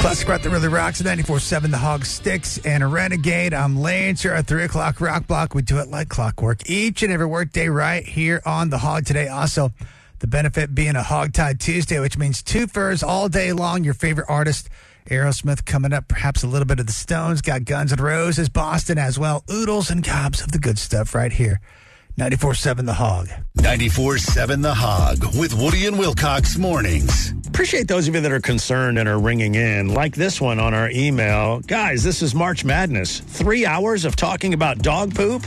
Classic rock that really rocks. 94.7 The Hog Sticks and a Renegade. I'm Lance here at 3 o'clock Rock Block. We do it like clockwork each and every workday right here on The Hog today. Also, the benefit being a Hogtied Tuesday, which means two furs all day long. Your favorite artist, Aerosmith, coming up. Perhaps a little bit of the Stones. Got Guns N' Roses, Boston as well. Oodles and gobs of the good stuff right here. 94.7 The Hog. 94.7 The Hog with Woody and Wilcox mornings. Appreciate those of you that are concerned and are ringing in, like this one on our email. Guys, this is March Madness. 3 hours of talking about dog poop?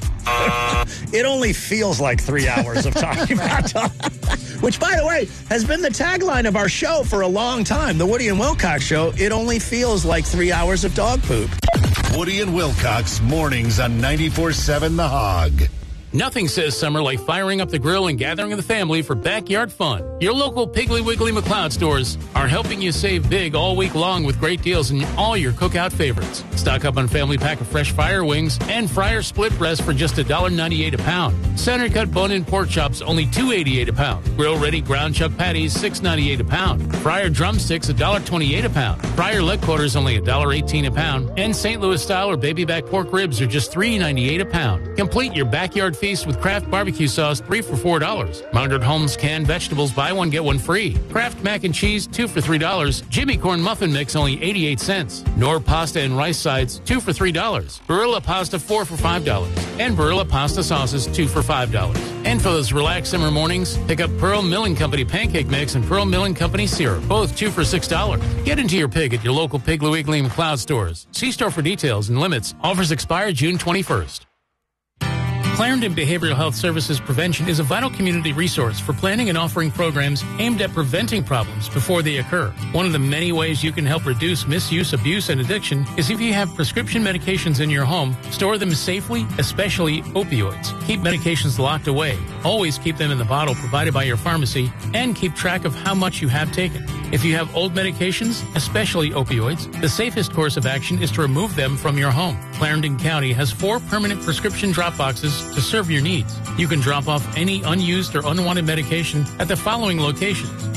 It only feels like 3 hours of talking about dog poop. Which, by the way, has been the tagline of our show for a long time. The Woody and Wilcox Show, it only feels like 3 hours of dog poop. Woody and Wilcox mornings on 94.7 The Hog. Nothing says summer like firing up the grill and gathering the family for backyard fun. Your local Piggly Wiggly McLeod stores are helping you save big all week long with great deals on all your cookout favorites. Stock up on family pack of fresh fryer wings and fryer split breast for just $1.98 a pound. Center cut bone-in pork chops only $2.88 a pound. Grill ready ground chuck patties $6.98 a pound. Fryer drumsticks $1.28 a pound. Fryer leg quarters only $1.18 a pound. And St. Louis style or baby back pork ribs are just $3.98 a pound. Complete your backyard feast with Kraft barbecue sauce, 3 for $4. Mountaineer Homes canned vegetables, buy one, get one free. Kraft mac and cheese, 2 for $3. Jimmy Corn muffin mix, only 88 cents. Knorr pasta and rice sides, 2 for $3. Barilla pasta, 4 for $5. And Barilla pasta sauces, 2 for $5. And for those relaxed summer mornings, pick up Pearl Milling Company pancake mix and Pearl Milling Company syrup, both 2 for $6. Get into your pig at your local Piggly Wiggly McLeod stores. See store for details and limits. Offers expire June 21st. Clarendon Behavioral Health Services Prevention is a vital community resource for planning and offering programs aimed at preventing problems before they occur. One of the many ways you can help reduce misuse, abuse, and addiction is if you have prescription medications in your home, store them safely, especially opioids. Keep medications locked away. Always keep them in the bottle provided by your pharmacy, and keep track of how much you have taken. If you have old medications, especially opioids, the safest course of action is to remove them from your home. Clarendon County has 4 permanent prescription drop boxes to serve your needs. You can drop off any unused or unwanted medication at the following locations: